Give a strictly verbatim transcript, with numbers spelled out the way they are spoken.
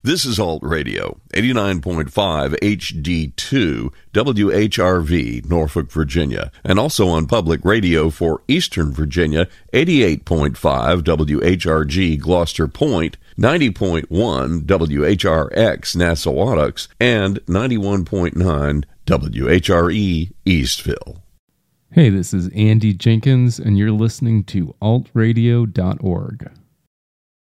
This is Alt Radio, eighty-nine point five H D two, W H R V, Norfolk, Virginia, and also on public radio for Eastern Virginia, eighty-eight point five W H R G, Gloucester Point, ninety point one W H R X, Nassawadox, and ninety-one point nine W H R E, Eastville. Hey, this is Andy Jenkins, and you're listening to alt radio dot org.